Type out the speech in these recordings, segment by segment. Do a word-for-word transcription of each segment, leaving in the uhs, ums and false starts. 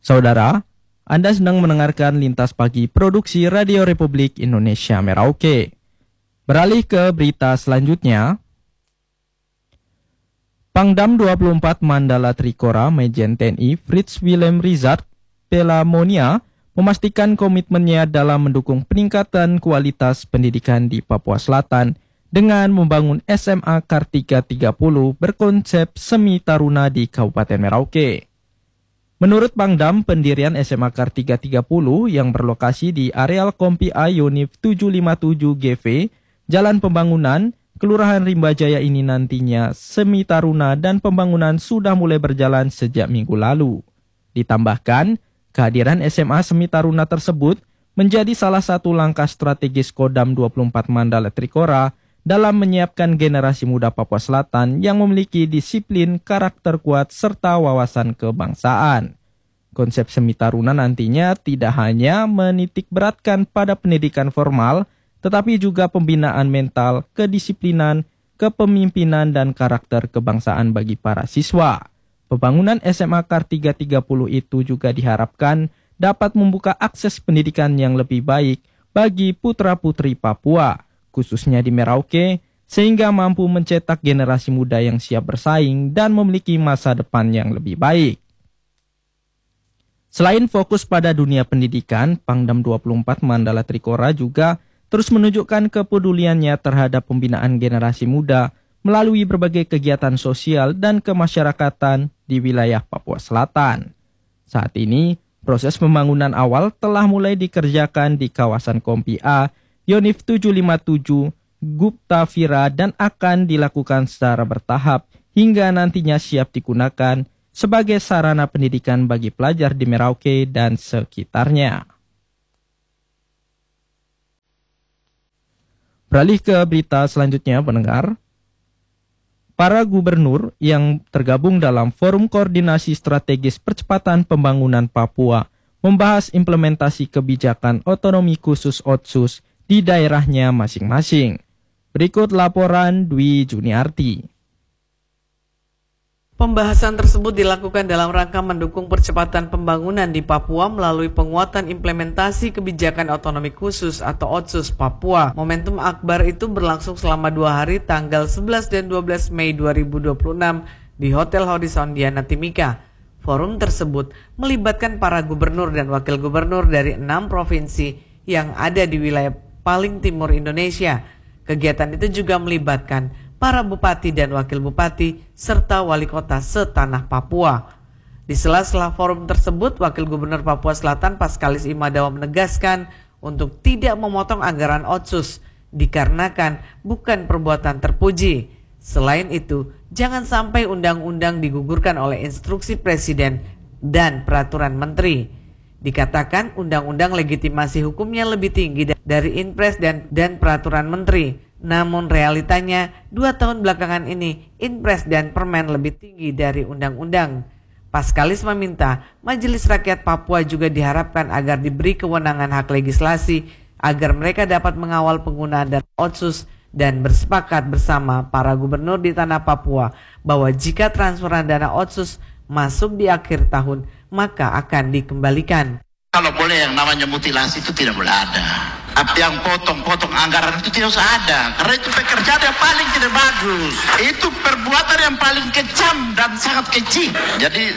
Saudara, Anda sedang mendengarkan Lintas Pagi Produksi Radio Republik Indonesia Merauke. Beralih ke berita selanjutnya. Pangdam dua puluh empat Mandala Trikora Majen T N I Fritz Willem Rizard Pelamonia memastikan komitmennya dalam mendukung peningkatan kualitas pendidikan di Papua Selatan dengan membangun S M A Kartika tiga puluh berkonsep semi taruna di Kabupaten Merauke. Menurut Pangdam, pendirian S M A Kartika tiga puluh yang berlokasi di areal Kompi A Yonif tujuh lima tujuh G V, Jalan Pembangunan, Kelurahan Rimba Jaya ini nantinya semi taruna dan pembangunan sudah mulai berjalan sejak minggu lalu. Ditambahkan, kehadiran S M A semi taruna tersebut menjadi salah satu langkah strategis Kodam dua puluh empat Mandala Trikora dalam menyiapkan generasi muda Papua Selatan yang memiliki disiplin, karakter kuat, serta wawasan kebangsaan. Konsep semi taruna nantinya tidak hanya menitik beratkan pada pendidikan formal, tetapi juga pembinaan mental, kedisiplinan, kepemimpinan, dan karakter kebangsaan bagi para siswa. Pembangunan S M A Kartika tiga puluh itu juga diharapkan dapat membuka akses pendidikan yang lebih baik bagi putra-putri Papua, khususnya di Merauke, sehingga mampu mencetak generasi muda yang siap bersaing dan memiliki masa depan yang lebih baik. Selain fokus pada dunia pendidikan, Pangdam dua puluh empat Mandala Trikora juga terus menunjukkan kepeduliannya terhadap pembinaan generasi muda melalui berbagai kegiatan sosial dan kemasyarakatan di wilayah Papua Selatan. Saat ini, proses pembangunan awal telah mulai dikerjakan di kawasan Kompi A, Yonif tujuh lima tujuh, Gupta Vira, dan akan dilakukan secara bertahap hingga nantinya siap digunakan sebagai sarana pendidikan bagi pelajar di Merauke dan sekitarnya. Beralih ke berita selanjutnya, pendengar. Para gubernur yang tergabung dalam Forum Koordinasi Strategis Percepatan Pembangunan Papua membahas implementasi kebijakan otonomi khusus Otsus di daerahnya masing-masing. Berikut laporan Dwi Juniarti. Pembahasan tersebut dilakukan dalam rangka mendukung percepatan pembangunan di Papua melalui penguatan implementasi kebijakan otonomi khusus atau Otsus Papua. Momentum akbar itu berlangsung selama dua hari tanggal sebelas dan dua belas Mei dua ribu dua puluh enam di Hotel Horizon Diana Timika. Forum tersebut melibatkan para gubernur dan wakil gubernur dari enam provinsi yang ada di wilayah paling timur Indonesia. Kegiatan itu juga melibatkan para bupati dan wakil bupati serta wali kota setanah Papua. Di sela-sela forum tersebut, Wakil Gubernur Papua Selatan Paskalis Imadawa menegaskan untuk tidak memotong anggaran Otsus dikarenakan bukan perbuatan terpuji. Selain itu, jangan sampai undang-undang digugurkan oleh instruksi presiden dan peraturan menteri. Dikatakan undang-undang legitimasi hukumnya lebih tinggi dari Inpres dan, dan peraturan menteri. Namun realitanya dua tahun belakangan ini Inpres dan Permen lebih tinggi dari undang-undang. Paskalis meminta Majelis Rakyat Papua juga diharapkan agar diberi kewenangan hak legislasi agar mereka dapat mengawal penggunaan dana Otsus dan bersepakat bersama para gubernur di tanah Papua bahwa jika transferan dana Otsus masuk di akhir tahun maka akan dikembalikan. Kalau boleh yang namanya mutilasi itu tidak boleh ada. Apa yang potong-potong anggaran itu tidak usah ada. Karena itu pekerjaan yang paling tidak bagus. Itu perbuatan yang paling kejam dan sangat keji. Jadi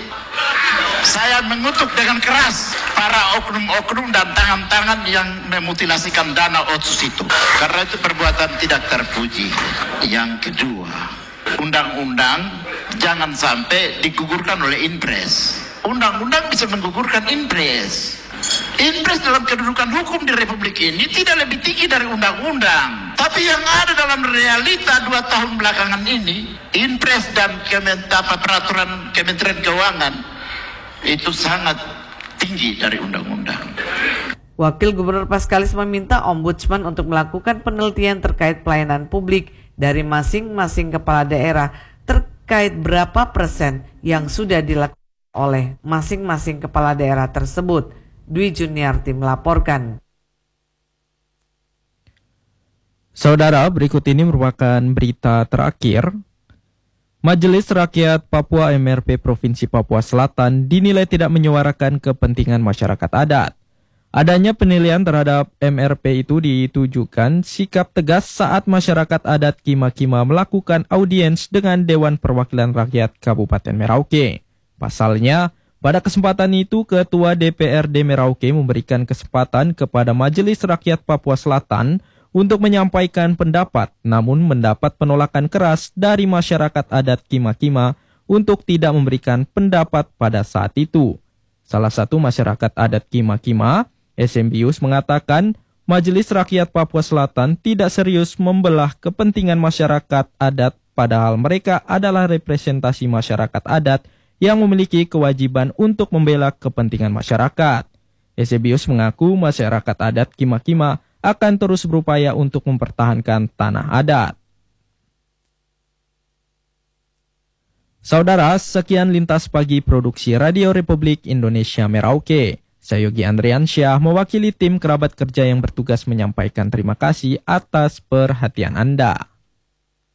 saya mengutuk dengan keras para oknum-oknum dan tangan-tangan yang memutilasikan dana Otsus itu. Karena itu perbuatan tidak terpuji. Yang kedua, undang-undang jangan sampai digugurkan oleh Inpres. Undang-undang bisa menggugurkan Inpres. Inpres dalam kedudukan hukum di Republik ini tidak lebih tinggi dari undang-undang. Tapi yang ada dalam realita dua tahun belakangan ini, Inpres dan Kementapa peraturan Kementerian Keuangan itu sangat tinggi dari undang-undang. Wakil Gubernur Paskalis meminta Ombudsman untuk melakukan penelitian terkait pelayanan publik dari masing-masing kepala daerah terkait berapa persen yang sudah dilakukan oleh masing-masing kepala daerah tersebut. Dwi Juniarti melaporkan. Saudara, berikut ini merupakan berita terakhir. Majelis Rakyat Papua M R P Provinsi Papua Selatan dinilai tidak menyuarakan kepentingan masyarakat adat. Adanya penilaian terhadap M R P itu ditujukan sikap tegas saat masyarakat adat Kima-Kima melakukan audiens dengan Dewan Perwakilan Rakyat Kabupaten Merauke. Pasalnya, pada kesempatan itu Ketua D P R D Merauke memberikan kesempatan kepada Majelis Rakyat Papua Selatan untuk menyampaikan pendapat, namun mendapat penolakan keras dari masyarakat adat Kima-Kima untuk tidak memberikan pendapat pada saat itu. Salah satu masyarakat adat Kima-Kima, Esembius, mengatakan Majelis Rakyat Papua Selatan tidak serius membelah kepentingan masyarakat adat, padahal mereka adalah representasi masyarakat adat yang memiliki kewajiban untuk membela kepentingan masyarakat. Esembius mengaku masyarakat adat Kima-Kima akan terus berupaya untuk mempertahankan tanah adat. Saudara, sekian Lintas Pagi Produksi Radio Republik Indonesia Merauke. Saya Yogi Andriansyah mewakili tim kerabat kerja yang bertugas menyampaikan terima kasih atas perhatian Anda.